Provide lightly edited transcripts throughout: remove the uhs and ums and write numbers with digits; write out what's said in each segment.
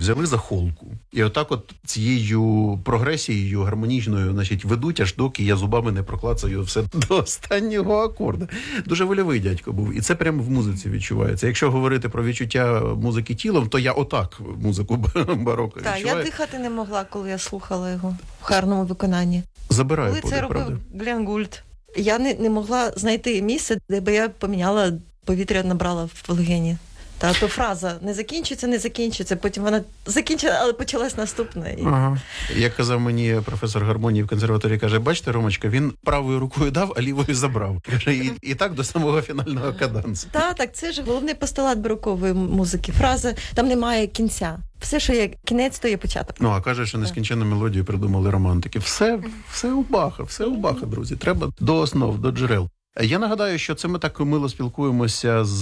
взяли за холку. І отак от цією прогресією гармонічною, значить, ведуть, аж доки я зубами не проклацаю все до останнього акорда. Дуже вольовий дядько був. І це прямо в музиці відчувається. Якщо говорити про відчуття музики тілом, то я отак музику бароко відчуваю. Так, я дихати не могла, коли я слухала його в гарному виконанні. Забираю коли подих, це робив правда? Глен Гульд. Я не могла знайти місце, де би я поміняла, повітря набрала в легені. Та то фраза не закінчиться, потім вона закінчила, але почалась наступна. Ага. Як казав мені професор гармонії в консерваторії, каже, бачите, Ромочка, він правою рукою дав, а лівою забрав. Каже, і так до самого фінального кадансу. Так, це ж головний постулат барокової музики. Фраза, там немає кінця. Все, що є кінець, то є початок. Ну, а каже, що нескінченну мелодію придумали романтики. Все у Баха, друзі. Треба до основ, до джерел. Я нагадаю, що це ми так мило спілкуємося з,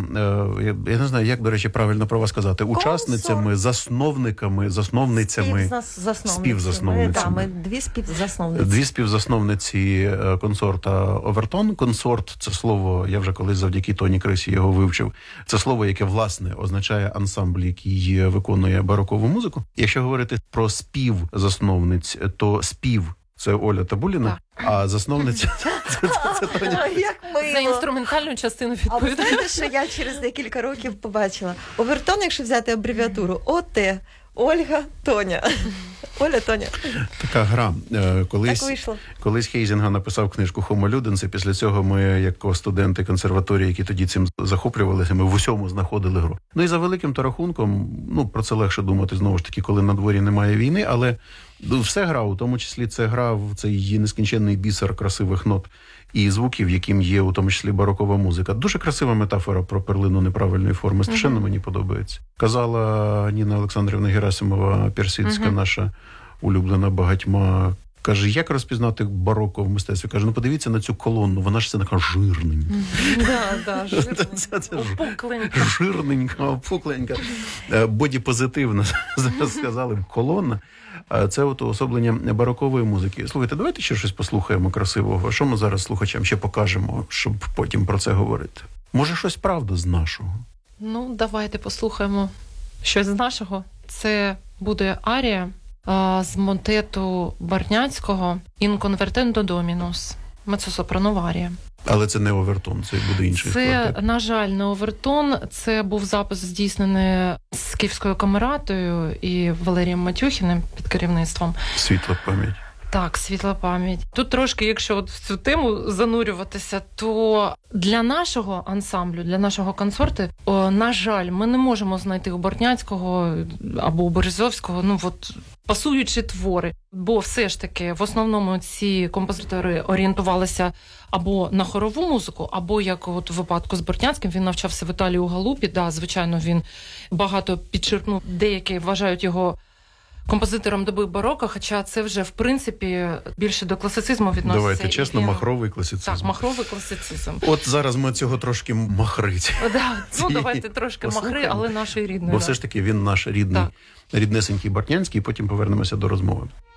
я не знаю, як, до речі, правильно про вас сказати, учасницями, засновницями, співзасновницями. Так, ми дві співзасновниці. Дві співзасновниці консорта «Овертон». Консорт – це слово, я вже колись завдяки Тоні Крисі його вивчив. Це слово, яке, власне, означає ансамбль, який виконує барокову музику. Якщо говорити про співзасновниць, то спів – це Оля Табуліна, а засновниця це Тоня. Як мило. За інструментальну частину відповідає. А ви знаєте, що я через декілька років побачила? Овертон, якщо взяти абревіатуру, ОТ, Ольга, Тоня. Оля, Тоня. Така гра. Так вийшло. Колись Хейзінга написав книжку «Хомо Люденс», і після цього ми, як студенти консерваторії, які тоді цим захоплювалися, ми в усьому знаходили гру. Ну і за великим то рахунком, про це легше думати, знову ж таки, коли на дворі немає війни, але все гра, у тому числі це гра в цей нескінченний бісер красивих нот і звуків, яким є у тому числі барокова музика. Дуже красива метафора про перлину неправильної форми. Страшенно мені подобається. Казала Ніна Олександрівна Герасимова, персидська наша улюблена багатьма. Каже, як розпізнати бароко в мистецтві? Каже, подивіться на цю колонну, вона ж все така жирненька. Жирненька, опукленька. Бодіпозитивна, сказали б, колонна. Це от уособлення барокової музики. Слухайте, давайте ще щось послухаємо красивого. Що ми зараз слухачам ще покажемо, щоб потім про це говорити? Може, щось правда з нашого? Ну, давайте послухаємо щось з нашого. Це буде арія з мотету Барняцького «In convertendo dominus», меццо-сопранова арія. Але це не овертон, це буде інший квартет. Це, на жаль, не овертон. Це був запис здійснений з Київською камератою і Валерієм Матюхіним під керівництвом. Світла пам'ять. Так, світла пам'ять. Тут трошки, якщо от в цю тему занурюватися, то для нашого ансамблю, для нашого консорту, на жаль, ми не можемо знайти у Бортняцького або у Березовського, пасуючі твори. Бо все ж таки, в основному ці композитори орієнтувалися або на хорову музику, або, як от у випадку з Бортняцьким, він навчався в Італії у Галупі. Да, звичайно, він багато підчерпнув. Деякі вважають його композитором доби бароко, хоча це вже, в принципі, більше до класицизму відноситься. Давайте чесно, махровий класицизм. Так, махровий класицизм. От зараз ми цього трошки махрить. Давайте трошки махри, але нашої рідної. Бо все ж таки він наш рідний, ріднесенький Бортнянський, і потім повернемося до розмови.